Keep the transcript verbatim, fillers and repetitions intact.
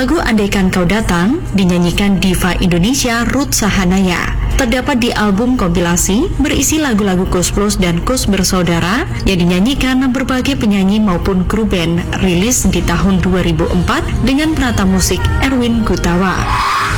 Lagu Andaikan Kau Datang dinyanyikan diva Indonesia Ruth Sahanaya. Terdapat di album kompilasi berisi lagu-lagu Koes Plus dan Koes Bersaudara yang dinyanyikan berbagai penyanyi maupun kru band, rilis di tahun dua ribu empat dengan penata musik Erwin Gutawa.